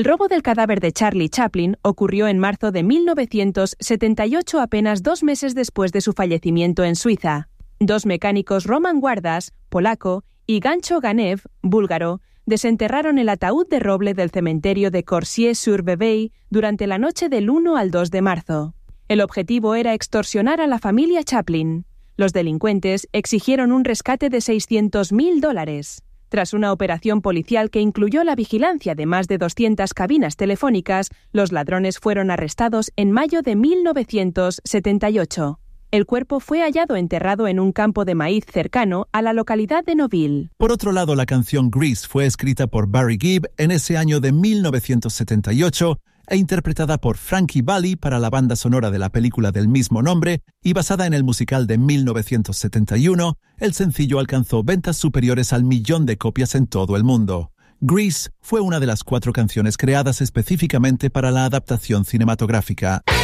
El robo del cadáver de Charlie Chaplin ocurrió en marzo de 1978, apenas 2 meses después de su fallecimiento en Suiza. 2 mecánicos Roman Guardas, polaco, y Gancho Ganev, búlgaro, desenterraron el ataúd de roble del cementerio de Corsier-sur-Vevey durante la noche del 1 al 2 de marzo. El objetivo era extorsionar a la familia Chaplin. Los delincuentes exigieron un rescate de $600.000. Tras una operación policial que incluyó la vigilancia de más de 200 cabinas telefónicas, los ladrones fueron arrestados en mayo de 1978. El cuerpo fue hallado enterrado en un campo de maíz cercano a la localidad de Nouville. Por otro lado, la canción Grease fue escrita por Barry Gibb en ese año de 1978 e interpretada por Frankie Valli para la banda sonora de la película del mismo nombre, y basada en el musical de 1971, el sencillo alcanzó ventas superiores al 1.000.000 de copias en todo el mundo. Grease fue una de las 4 canciones creadas específicamente para la adaptación cinematográfica.